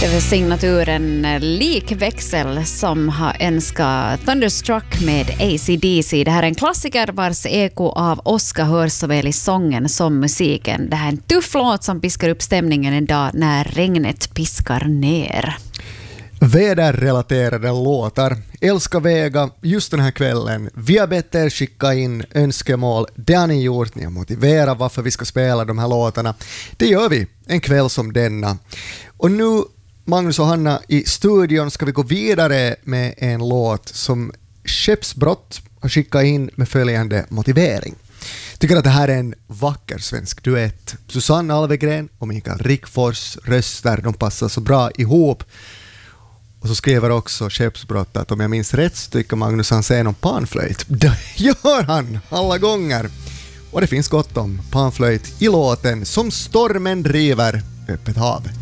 Det var signaturen Likväxel som har önskat Thunderstruck med AC/DC. Det här är en klassiker vars eko av Oscar hörs såväl i sången som musiken. Det här är en tuff låt som piskar upp stämningen en dag när regnet piskar ner. Väderrelaterade låtar. Älskar Vega just den här kvällen. Vi har bett er skicka in önskemål. Det har ni gjort. Ni har motiverat varför vi ska spela de här låtarna. Det gör vi en kväll som denna. Och nu, Magnus och Hanna, i studion ska vi gå vidare med en låt som Skeppsbrott har skickat in med följande motivering. Tycker att det här är en vacker svensk duett. Susanne Alvegren och Mikael Rickfors röster, de passar så bra ihop. Och så skriver också Skeppsbrott att om jag minns rätt så tycker Magnus han säger någon panflöjt. Det gör han alla gånger. Och det finns gott om panflöjt i låten Som stormen driver öppet hav.